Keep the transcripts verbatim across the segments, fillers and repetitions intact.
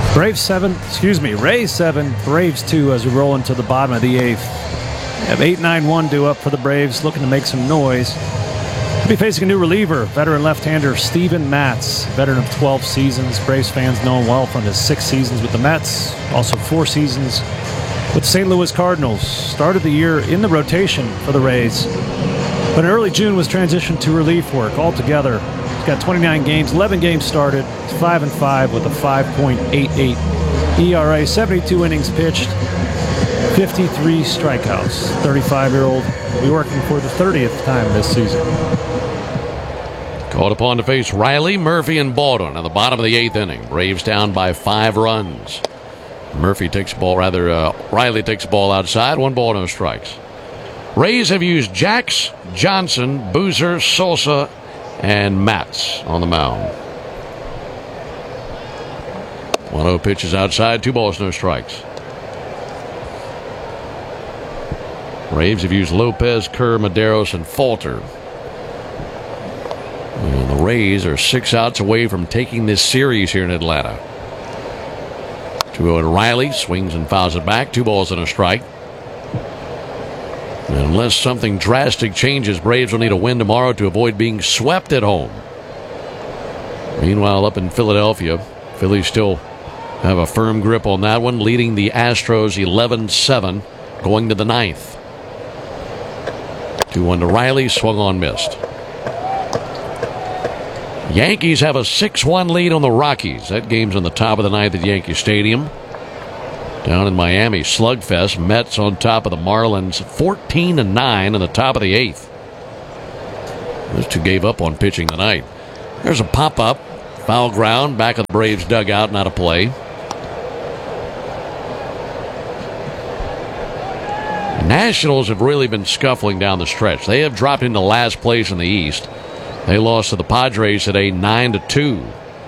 Braves seven, excuse me, Rays seven, Braves two as we roll into the bottom of the eighth. We have eight nine one due up for the Braves, looking to make some noise. We'll be facing a new reliever, veteran left-hander Steven Matz, veteran of twelve seasons. Braves fans know him well from his six seasons with the Mets, also four seasons with the Saint Louis Cardinals. Started the year in the rotation for the Rays, but in early June was transitioned to relief work altogether. He's got twenty-nine games, eleven games started. He's five and five with a five point eight eight E R A, seventy-two innings pitched, fifty-three strikeouts. thirty-five-year-old will be working for the thirtieth time this season. Called upon to face Riley, Murphy, and Baldwin at the bottom of the eighth inning. Braves down by five runs. Murphy takes the ball, rather, uh, Riley takes the ball outside. One ball, no strikes. Rays have used Jacks, Johnson, Boozer, Sosa, and Matz on the mound. one oh pitches outside, two balls, no strikes. Braves have used Lopez, Kerr, Medeiros, and Falter. And the Rays are six outs away from taking this series here in Atlanta. two oh to Riley, swings and fouls it back, two balls and a strike. And unless something drastic changes, Braves will need a win tomorrow to avoid being swept at home. Meanwhile, up in Philadelphia, Phillies still have a firm grip on that one, leading the Astros eleven seven going to the ninth. two one to Riley, swung on, missed. Yankees have a six one lead on the Rockies. That game's on the top of the ninth at Yankee Stadium. Down in Miami, slugfest. Mets on top of the Marlins, fourteen to nine in the top of the eighth. Those two gave up on pitching tonight. There's a pop-up, foul ground, back of the Braves dugout, not a play. Nationals have really been scuffling down the stretch. They have dropped into last place in the East. They lost to the Padres today, nine to two.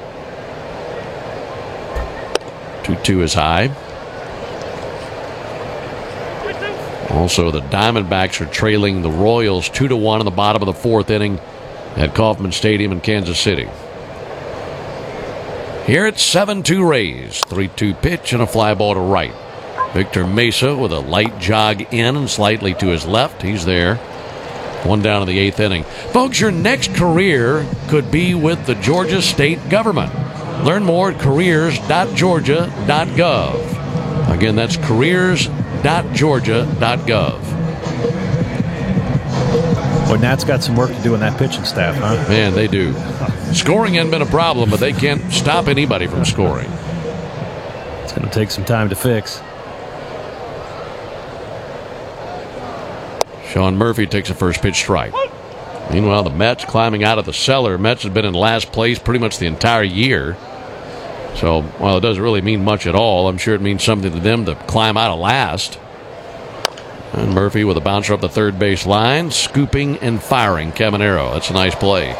two two is high. Also, the Diamondbacks are trailing the Royals two to one in the bottom of the fourth inning at Kauffman Stadium in Kansas City. Here it's seven two Rays. three two pitch and a fly ball to right. Victor Mesa with a light jog in and slightly to his left. He's there. One down in the eighth inning. Folks, your next career could be with the Georgia state government. Learn more at careers dot georgia dot gov. Again, that's careers dot georgia dot gov. Boy, Nat's got some work to do in that pitching staff, huh? Man, they do. Scoring hasn't been a problem, but they can't stop anybody from scoring. It's going to take some time to fix. Sean Murphy takes a first pitch strike. Meanwhile, the Mets climbing out of the cellar. Mets have been in last place pretty much the entire year. So, while it doesn't really mean much at all, I'm sure it means something to them to climb out of last. And Murphy with a bouncer up the third base line, scooping and firing Caminero. That's a nice play.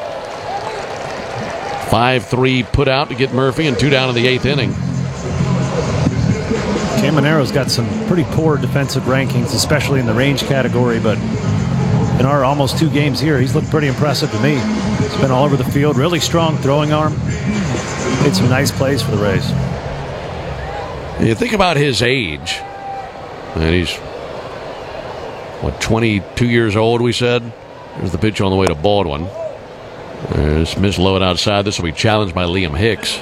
five three put out to get Murphy, and two down in the eighth inning. Caminero's got some pretty poor defensive rankings, especially in the range category, but in our almost two games here, he's looked pretty impressive to me. He's been all over the field, really strong throwing arm. Made some nice plays for the Rays. You think about his age, and he's, what, twenty-two years old, we said? There's the pitch on the way to Baldwin. There's Miss Low outside. This will be challenged by Liam Hicks.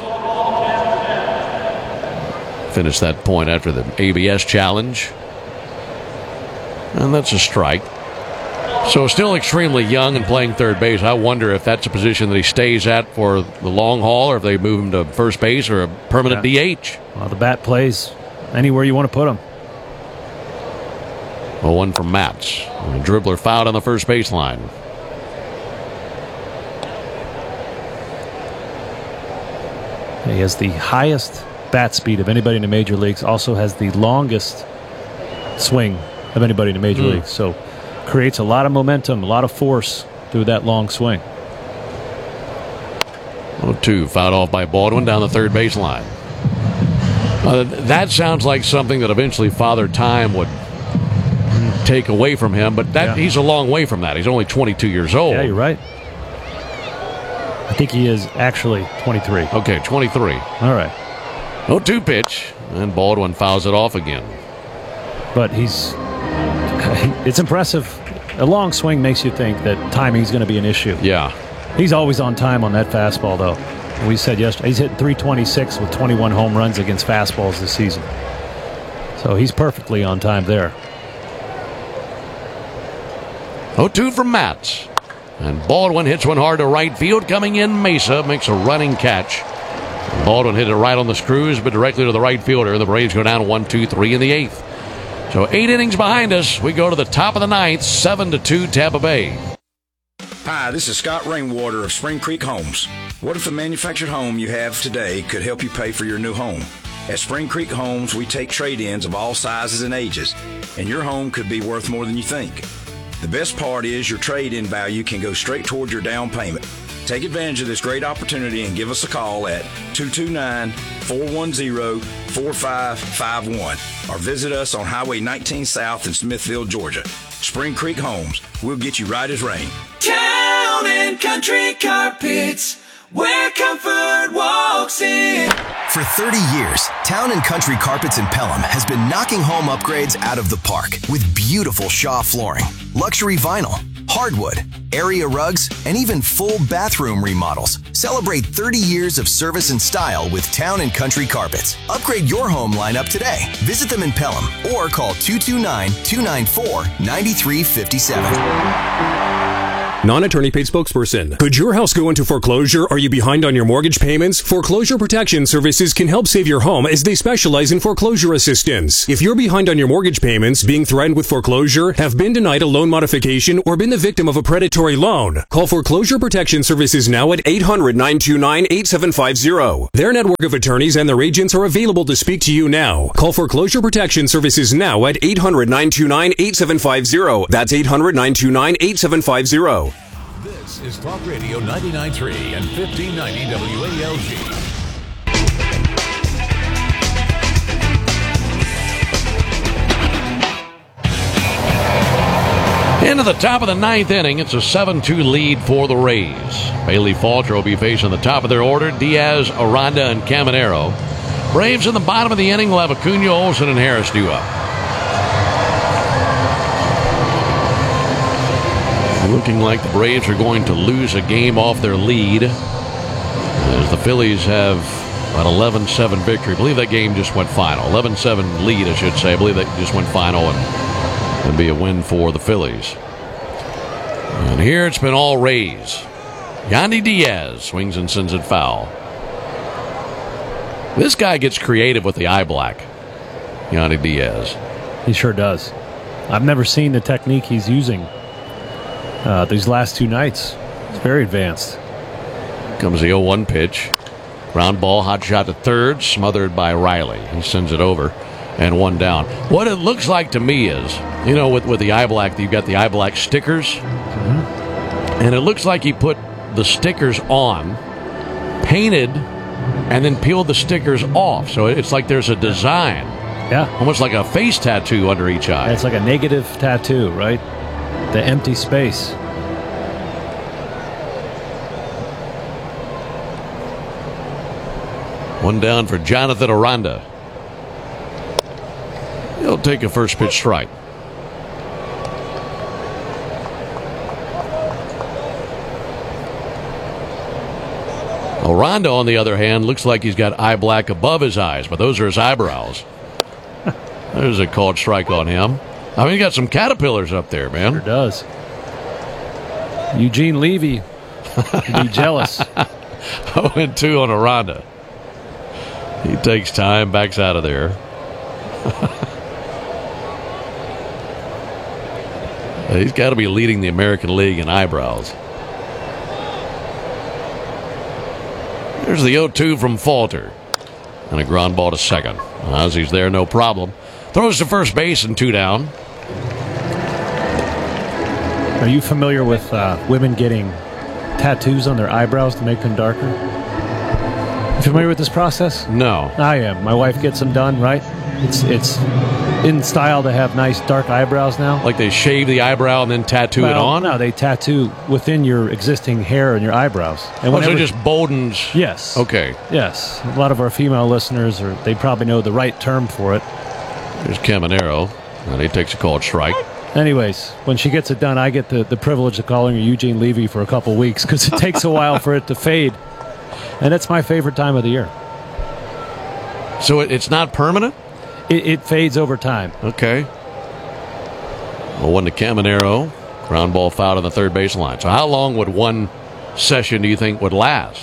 Finished that point after the A B S challenge. And that's a strike. So still extremely young and playing third base. I wonder if that's a position that he stays at for the long haul, or if they move him to first base or a permanent yeah. D H. Well, the bat plays anywhere you want to put him. oh one from Matz. A dribbler fouled on the first baseline. He has the highest bat speed of anybody in the major leagues, also has the longest swing of anybody in the major mm. leagues. So creates a lot of momentum, a lot of force through that long swing. oh two, fouled off by Baldwin down the third baseline. Uh, that sounds like something that eventually Father Time would take away from him, but that yeah. he's a long way from that. He's only twenty-two years old. Yeah, you're right. I think he is actually twenty-three. Okay, twenty-three. All right. oh two pitch, and Baldwin fouls it off again. But he's, it's impressive. A long swing makes you think that timing is going to be an issue. Yeah. He's always on time on that fastball, though. We said yesterday, he's hitting three twenty-six with twenty-one home runs against fastballs this season. So he's perfectly on time there. oh two from Matz. And Baldwin hits one hard to right field. Coming in, Mesa makes a running catch. Baldwin hit it right on the screws, but directly to the right fielder. The Braves go down one two three in the eighth. So eight innings behind us. We go to the top of the ninth, seven to two Tampa Bay. Hi, this is Scott Rainwater of Spring Creek Homes. What if the manufactured home you have today could help you pay for your new home? At Spring Creek Homes, we take trade-ins of all sizes and ages, and your home could be worth more than you think. The best part is your trade-in value can go straight toward your down payment. Take advantage of this great opportunity and give us a call at two two nine, four one zero, four five five one or visit us on Highway nineteen South in Smithville, Georgia. Spring Creek Homes, we'll get you right as rain. Town and Country Carpets, where comfort walks in. For thirty years, Town and Country Carpets in Pelham has been knocking home upgrades out of the park with beautiful Shaw flooring, luxury vinyl, hardwood, area rugs, and even full bathroom remodels. Celebrate thirty years of service and style with Town and Country Carpets. Upgrade your home lineup today. Visit them in Pelham or call two two nine, two nine four, nine three five seven. Non-attorney paid spokesperson. Could your house go into foreclosure? Are you behind on your mortgage payments? Foreclosure Protection Services can help save your home as they specialize in foreclosure assistance. If you're behind on your mortgage payments, being threatened with foreclosure, have been denied a loan modification, or been the victim of a predatory loan, call Foreclosure Protection Services now at eight hundred, nine two nine, eight seven five zero. Their network of attorneys and their agents are available to speak to you now. Call Foreclosure Protection Services now at eight hundred, nine two nine, eight seven five zero. That's eight hundred, nine two nine, eight seven five zero. This is Talk Radio ninety-nine point three and fifteen ninety W A L G. Into the top of the ninth inning, it's a seven two lead for the Rays. Bailey Falter will be facing the top of their order, Diaz, Aranda, and Caminero. Braves in the bottom of the inning will have Acuna, Olsen, and Harris due up. Looking like the Braves are going to lose a game off their lead, as the Phillies have an eleven seven victory. I believe that game just went final. eleven seven lead, I should say. I believe that just went final, and it'll be a win for the Phillies. And here it's been all Rays. Yandy Diaz swings and sends it foul. This guy gets creative with the eye black. Yandy Diaz. He sure does. I've never seen the technique he's using uh, these last two nights. It's very advanced. Comes the oh one pitch. Ground ball, hot shot to third, smothered by Riley. He sends it over, and one down. What it looks like to me is, you know, with, with the eye black, you've got the eye black stickers, mm-hmm. and it looks like he put the stickers on, painted, and then peeled the stickers off. So it's like there's a design. Yeah. Almost like a face tattoo under each eye. It's like a negative tattoo, right? The empty space. One down for Jonathan Aranda. He'll take a first pitch strike. Aranda, on the other hand, looks like he's got eye black above his eyes, but those are his eyebrows. There's a called strike on him. I mean, he got some caterpillars up there, man. Sure does. Eugene Levy would be jealous. oh and two on Aranda. He takes time, backs out of there. He's got to be leading the American League in eyebrows. There's the oh two from Falter. And a ground ball to second. Ozzy's there, no problem. Throws to first base and two down. Are you familiar with uh, women getting tattoos on their eyebrows to make them darker? Familiar with this process? No. I am. My wife gets them done, right? It's it's in style to have nice dark eyebrows now. Like they shave the eyebrow and then tattoo well, it on? No, they tattoo within your existing hair and your eyebrows. And oh, so it just boldens? Yes. Okay. Yes. A lot of our female listeners, are they probably know the right term for it. There's Caminero, and he takes a called strike. Anyways, when she gets it done, I get the, the privilege of calling her Eugene Levy for a couple weeks because it takes a while for it to fade. And it's my favorite time of the year. So it, it's not permanent? It, it fades over time. Okay. Well, one to Caminero. Ground ball foul on the third base line. So how long would one session do you think would last?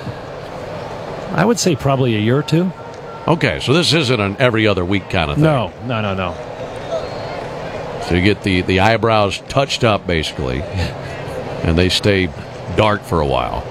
I would say probably a year or two. Okay, so this isn't an every other week kind of thing. No, no, no, no. So you get the, the eyebrows touched up, basically, and they stay dark for a while.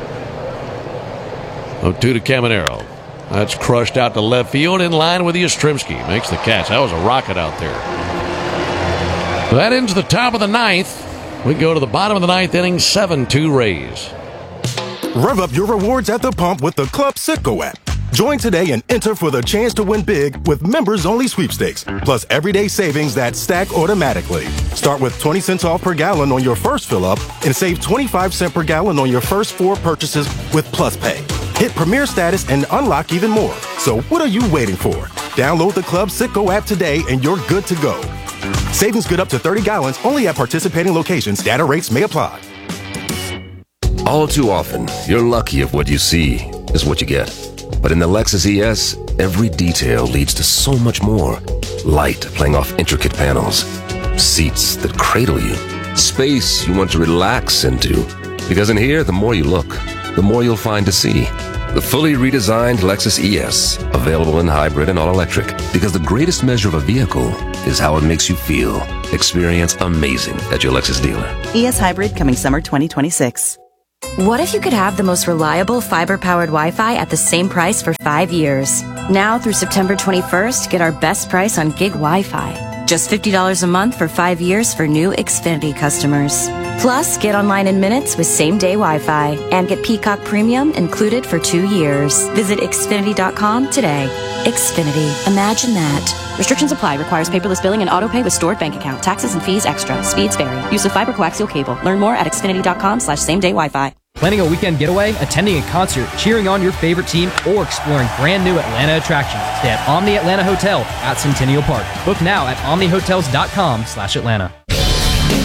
oh two to Caminero. That's crushed out to left field in line with Yastrzemski. Makes the catch. That was a rocket out there. So that ends the top of the ninth. We go to the bottom of the ninth inning, seven two Rays. Rev up your rewards at the pump with the Club Citgo app. Join today and enter for the chance to win big with members-only sweepstakes, plus everyday savings that stack automatically. Start with twenty cents off per gallon on your first fill-up and save twenty-five cents per gallon on your first four purchases with Plus Pay. Hit Premier status and unlock even more. So what are you waiting for? Download the Club Citgo app today and you're good to go. Savings good up to thirty gallons only at participating locations. Data rates may apply. All too often, you're lucky if what you see is what you get. But in the Lexus E S, every detail leads to so much more. Light playing off intricate panels. Seats that cradle you. Space you want to relax into. Because in here, the more you look, the more you'll find to see. The fully redesigned Lexus E S, available in hybrid and all-electric. Because the greatest measure of a vehicle is how it makes you feel. Experience amazing at your Lexus dealer. E S Hybrid coming summer twenty twenty-six. What if you could have the most reliable fiber-powered Wi-Fi at the same price for five years? Now through September twenty-first, get our best price on gig Wi-Fi. Just fifty dollars a month for five years for new Xfinity customers. Plus, get online in minutes with same-day Wi-Fi and get Peacock Premium included for two years. Visit Xfinity dot com today. Xfinity. Imagine that. Restrictions apply. Requires paperless billing and auto-pay with stored bank account. Taxes and fees extra. Speeds vary. Use of fiber coaxial cable. Learn more at Xfinity dot com slash same-day Wi-Fi. Planning a weekend getaway, attending a concert, cheering on your favorite team, or exploring brand new Atlanta attractions? Stay at Omni Atlanta Hotel at Centennial Park. Book now at omni hotels dot com slash Atlanta.